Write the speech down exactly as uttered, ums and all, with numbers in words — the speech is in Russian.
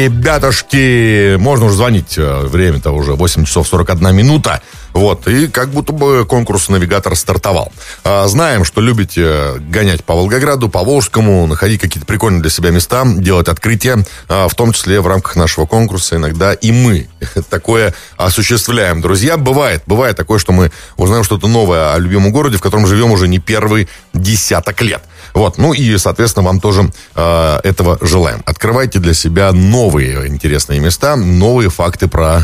Ребятушки, можно уже звонить, время-то уже восемь часов сорок одна минута. Вот, и как будто бы конкурс «Навигатор» стартовал. А, знаем, что любите гонять по Волгограду, по Волжскому, находить какие-то прикольные для себя места, делать открытия, а, в том числе в рамках нашего конкурса иногда и мы такое осуществляем. Друзья, бывает, бывает такое, что мы узнаем что-то новое о любимом городе, в котором живем уже не первый десяток лет. Вот, ну и, соответственно, вам тоже э, этого желаем. Открывайте для себя новые интересные места, новые факты про